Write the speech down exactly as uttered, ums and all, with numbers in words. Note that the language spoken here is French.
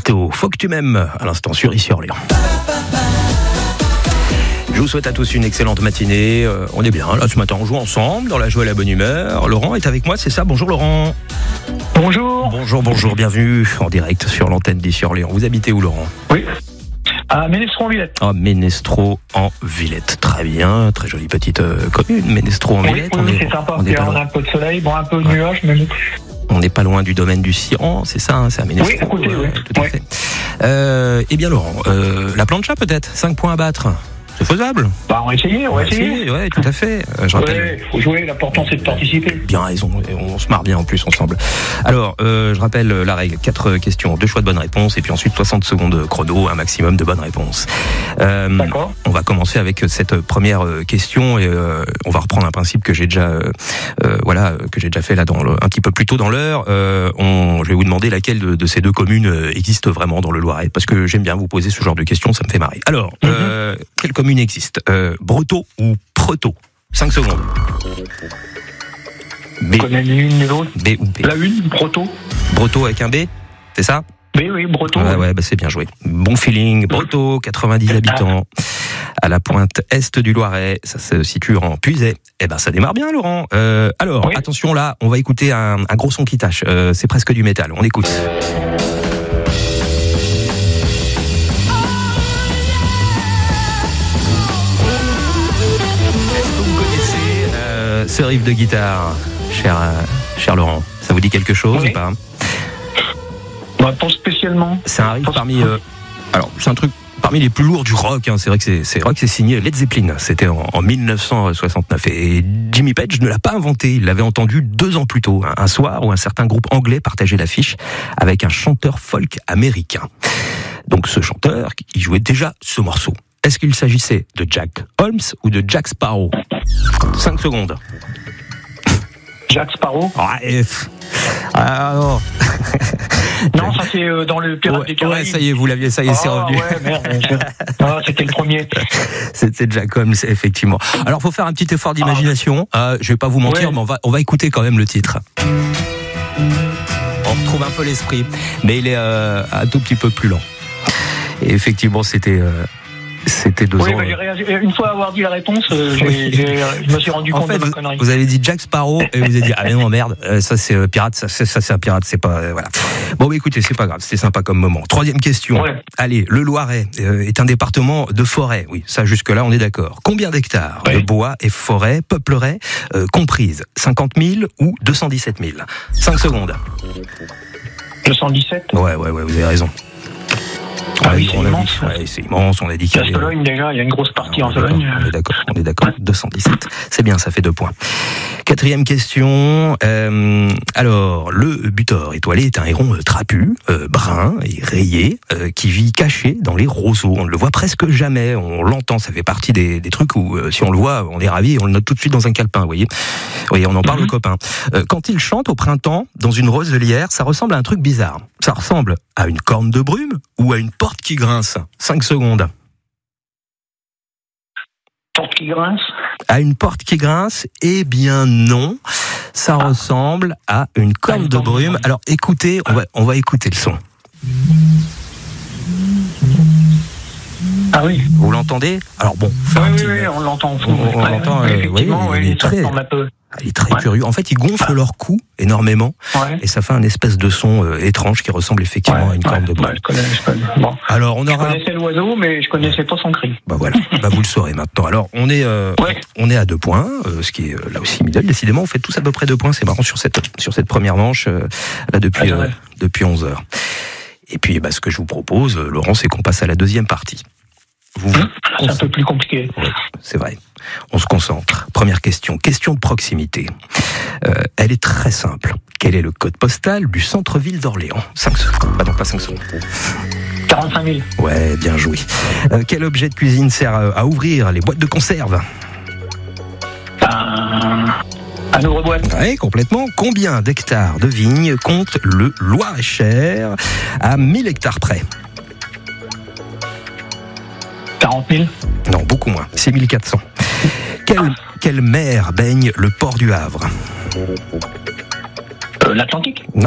Tiesto, faut que tu m'aimes, à l'instant sur Ici Orléans. Je vous souhaite à tous une excellente matinée. Euh, on est bien, là ce matin on joue ensemble, dans la joie et la bonne humeur. Laurent est avec moi, c'est ça? Bonjour Laurent. Bonjour. Bonjour, bonjour, bienvenue en direct sur l'antenne d'Ici Orléans. Vous habitez où Laurent? Oui. À Ménestro en Villette. Ah, Ménestro en Villette, très bien, très jolie petite euh, commune, Ménestro en Oui, Villette. oui, on oui, est, c'est sympa. on est Il y pas a loin. un peu de soleil, bon, un peu de Ouais. nuages, mais bon. On n'est pas loin du domaine du Siran, c'est ça, hein, c'est à Ménestro. Oui, à côté, oui. Tout à Ouais. fait. Euh, eh bien Laurent, euh, la plancha peut-être, cinq points à battre. C'est faisable. Bah, on va essayer, on va essayer. Oui, tout à fait. Euh, je rappelle. Ouais, faut jouer, l'important c'est de participer. Bien raison, et on se marre bien en plus ensemble. Alors, euh, je rappelle la règle, quatre questions, deux choix de bonnes réponses, et puis ensuite soixante secondes chrono, un maximum de bonnes réponses. Euh, D'accord. On va commencer avec cette première question, et euh, on va reprendre un principe que j'ai déjà, euh, euh, voilà, que j'ai déjà fait là dans le, un petit peu plus tôt dans l'heure. Euh, on, je vais vous demander laquelle de, de ces deux communes existe vraiment dans le Loiret, parce que j'aime bien vous poser ce genre de questions, ça me fait marrer. Alors, mm-hmm. euh, quelle commune existe? euh, Breteau ou Pretot? cinq secondes. B. On connaît ni l'une ni l'autre. B ou B. La une, Breteau. Breteau avec un B, c'est ça? B, oui, Breteau. Ouais, ouais, bah c'est bien joué. Bon feeling. Breteau, quatre-vingt-dix habitants, à la pointe est du Loiret. Ça se situe en Puisaye. Eh ben, ça démarre bien, Laurent. Euh, alors, oui. Attention là, on va écouter un, un gros son qui tâche. Euh, c'est presque du métal. On écoute. Ce riff de guitare, cher, euh, cher Laurent, ça vous dit quelque chose oui. ou pas? Bah, pas spécialement. C'est un riff parmi, euh, alors c'est un truc parmi les plus lourds du rock. Hein. C'est vrai que c'est, c'est vrai que c'est signé Led Zeppelin. C'était en, en dix-neuf cent soixante-neuf et Jimmy Page ne l'a pas inventé. Il l'avait entendu deux ans plus tôt, un soir où un certain groupe anglais partageait l'affiche avec un chanteur folk américain. Donc ce chanteur, il jouait déjà ce morceau. Est-ce qu'il s'agissait de Jack Holmes ou de Jack Sparrow? cinq secondes. Jack Sparrow. Ouais. Ah non. Non, ça c'est euh, dans le Pirate ouais, des Caraïbes. Ouais, ça y est, vous l'aviez, ça y est, c'est ah, revenu. Ouais, merde. Ah, c'était le premier. C'était Jack Holmes, effectivement. Alors, faut faire un petit effort d'imagination. Ah. Euh, je vais pas vous mentir, ouais. mais on va, on va écouter quand même le titre. On retrouve un peu l'esprit, mais il est euh, un tout petit peu plus lent. Et effectivement, c'était. Euh, C'était deux oui, ans. Bah, j'ai réagi, une fois avoir dit la réponse, euh, j'ai, oui. j'ai, je me suis rendu en compte fait, de ma vous, connerie. Vous avez dit Jack Sparrow et vous avez dit ah mais non merde, euh, ça c'est euh, pirate, ça, ça, ça c'est un pirate, c'est pas euh, voilà. Bon bah, écoutez, c'est pas grave, c'était sympa comme moment. Troisième question. Ouais. Allez, le Loiret euh, est un département de forêt. Oui, ça jusque là on est d'accord. Combien d'hectares ouais. de bois et forêts peupleraient euh, comprises cinquante mille ou deux cent dix-sept mille? cinq secondes. deux cent dix-sept. Ouais ouais ouais, vous avez raison. Ah oui, c'est immense. Dit, ouais, c'est immense, on a dit qu'il y avait... Sologne, déjà, il y a une grosse partie non, en Sologne. On est d'accord, on est d'accord. deux cent dix-sept, c'est bien, ça fait deux points. Quatrième question. Euh, alors, le butor étoilé est un héron trapu, euh, brun et rayé, euh, qui vit caché dans les roseaux. On ne le voit presque jamais, on l'entend, ça fait partie des, des trucs où, euh, si on le voit, on est ravi et on le note tout de suite dans un calepin, vous voyez. Vous voyez, on en parle mm-hmm. aux copains. Euh, quand il chante au printemps, dans une roselière, ça ressemble à un truc bizarre. Ça ressemble à une corne de brume ou à une porte qui grince. cinq secondes. Porte qui grince? À une porte qui grince? Eh bien non. Ça ah. ressemble à une corne ah, de brume. Alors écoutez, on va, on va écouter le son. Ah oui. Vous l'entendez? Alors bon. Oui, oui, oui, on l'entend. On, on, on l'entend. Oui, euh, effectivement, oui, oui, il est très... un peu. Il est très ouais. curieux. En fait, ils gonflent ah. leur cou énormément ouais. et ça fait un espèce de son euh, étrange qui ressemble effectivement ouais, à une ouais, corne de brume. Ouais, je connais, je connais. Bon. Alors, on aura... Je connaissais l'oiseau, mais je connaissais pas son cri. Bah voilà, bah vous le saurez maintenant. Alors, on est, euh, ouais. on est à deux points, euh, ce qui est euh, là aussi middle. Décidément, on fait tous à peu près deux points. C'est marrant sur cette sur cette première manche euh, là depuis ah, euh, depuis onze heures. Et puis, bah, ce que je vous propose, euh, Laurent, c'est qu'on passe à la deuxième partie. Vous, mmh, c'est un peu plus compliqué. Oui, c'est vrai. On se concentre. Première question. Question de proximité. Euh, elle est très simple. Quel est le code postal du centre-ville d'Orléans? cinq secondes. Bah non, pas cinq secondes. quarante-cinq mille. Ouais, bien joué. Euh, quel objet de cuisine sert à ouvrir les boîtes de conserve? euh, Un ouvre-boîte. Oui, complètement. Combien d'hectares de vignes compte le Loir-et-Cher à mille hectares près? quarante mille. Non, beaucoup moins. six mille quatre cents. Quelle, quelle mer baigne le port du Havre? euh, L'Atlantique. Non.